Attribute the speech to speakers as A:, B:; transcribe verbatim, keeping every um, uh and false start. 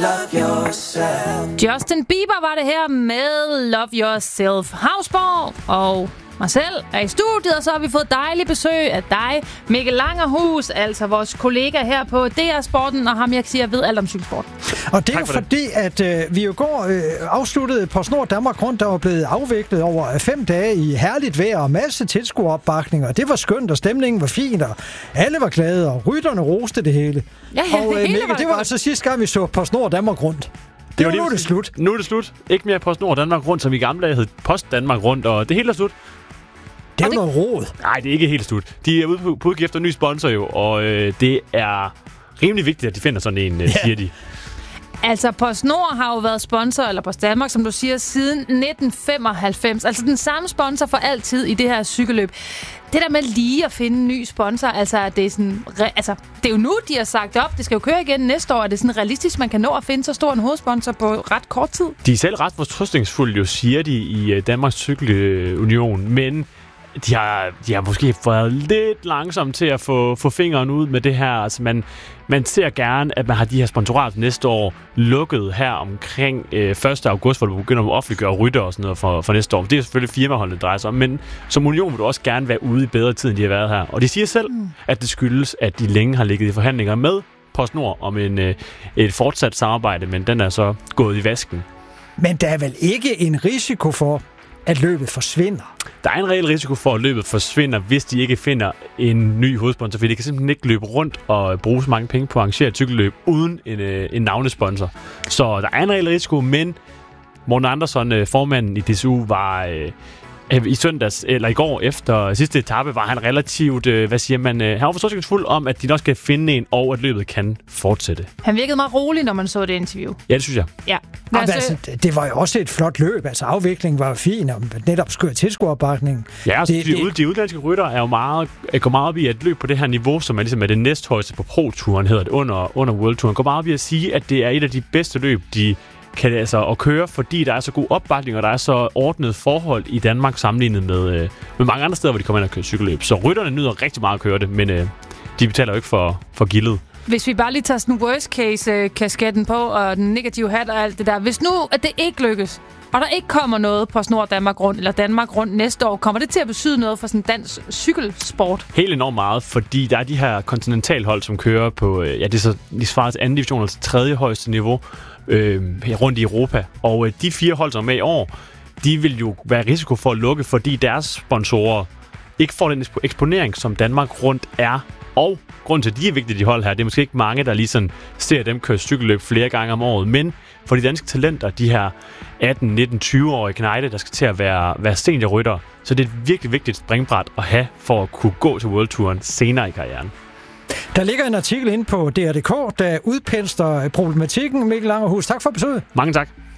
A: love yourself.
B: Justin Bieber var det her med Love Yourself. Havsborg og mig selv er i studiet, og så har vi fået dejlig besøg af dig, Mikkel Langerhus, altså vores kollega her på D R Sporten, og ham jeg siger ved alt om cykelsport.
C: Og det er jo fordi, at øh, vi jo går øh, afsluttede PostNord Danmark Rundt, der var blevet afviklet over fem dage i herligt vejr og masse tilskueropbakning, og det var skønt, og stemningen var fin, og alle var glade, og rytterne roste det hele.
B: Ja, ja,
C: og øh,
B: det hele
C: Mikkel,
B: var
C: det var
B: godt.
C: altså sidste gang, vi så PostNord Danmark Rundt. Det, det var nu er det slut.
D: Nu er det slut. Ikke mere PostNord Danmark Rundt, som i gamle dage hed Post Danmark Rundt, og det hele er slut.
C: Det er
B: og
C: jo
B: det...
C: noget råd.
D: Nej, det er ikke helt slut. De er ude på udkig efter en ny sponsor jo, og øh, det er rimelig vigtigt, at de finder sådan en, øh,
C: Ja.
D: siger de.
B: Altså, PostNord har jo været sponsor, eller Post Danmark, som du siger, siden nitten femoghalvfems. Altså den samme sponsor for altid i det her cykelløb. Det der med lige at finde en ny sponsor, altså det er sådan, altså det er jo nu, de har sagt op. Det skal jo køre igen næste år. Er det sådan realistisk, man kan nå at finde så stor en hovedsponsor på ret kort tid?
D: De er selv ret fortrøstningsfulde, jo, siger de i Danmarks Cykelunion, men de har, de har måske været lidt langsomme til at få, få fingeren ud med det her. Altså man, man ser gerne, at man har de her sponsorater næste år lukket her omkring øh, første august, hvor du begynder at offentliggøre rytter og sådan noget for, for næste år. Det er selvfølgelig firmaholdene, der drejer sig om, men som union vil du også gerne være ude i bedre tid, end de har været her. Og de siger selv, mm. at det skyldes, at de længe har ligget i forhandlinger med PostNord om en, øh, et fortsat samarbejde, men den er så gået i vasken.
C: Men der er vel ikke en risiko for, at løbet forsvinder?
D: Der er en reel risiko for, at løbet forsvinder, hvis de ikke finder en ny hovedsponsor, for de kan simpelthen ikke løbe rundt og bruge så mange penge på at arrangere et cykelløb uden en, en navnesponsor. Så der er en reel risiko, men Morten Andersson, formanden i D C U, var øh, i søndags, eller i går efter sidste etape, var han relativt, øh, hvad siger man, øh, han var forståelsesfuld om, at de nok skal finde en, og at løbet kan fortsætte.
B: Han virkede meget rolig, når man så det interview.
D: Ja, det synes jeg.
B: Ja.
C: Jamen, altså, det var jo også et flot løb. Altså, afviklingen var jo fin, og netop skør tilskueropbakningen.
D: Ja, altså,
C: det,
D: de,
C: det...
D: de udlandske rytter er jo meget, går meget op i at løbe på det her niveau, som er ligesom er det næsthøjeste på Pro-turen, hedder det, under, under World-turen. Går meget op i at sige, at det er et af de bedste løb, de kan altså at køre, fordi der er så god opbakning, og der er så ordnet forhold i Danmark sammenlignet med, øh, med mange andre steder, hvor de kommer ind og kører cykelløb. Så rytterne nyder rigtig meget at køre det, men øh, de betaler jo ikke for, for gildet.
B: Hvis vi bare lige tager sådan worst case kasketten på, og den negative hat og alt det der. Hvis nu, at det ikke lykkes, og der ikke kommer noget på Snor Danmark Rundt, eller Danmark Rundt næste år, kommer det til at betyde noget for sådan dansk cykelsport?
D: Helt enormt meget, fordi der er de her kontinentalhold, som kører på, ja, det er så, de svarer til anden division, altså tredje højeste niveau, øh, rundt i Europa. Og øh, de fire hold, som er med i år, de vil jo være risiko for at lukke, fordi deres sponsorer ikke får den eksponering, som Danmark Rundt er. Og grunden til, at de er vigtige, de hold her, det er måske ikke mange, der lige sådan ser dem køre cykelløb flere gange om året, men for de danske talenter, de her atten, nitten, tyve-årige knejte, der skal til at være, være seniorrytter, så det er et virkelig vigtigt springbræt at have for at kunne gå til World-turen senere i karrieren.
C: Der ligger en artikel inde på D R punktum d k, der udpensler problematikken. Mikkel Langerhus, tak for besøget.
D: Mange tak.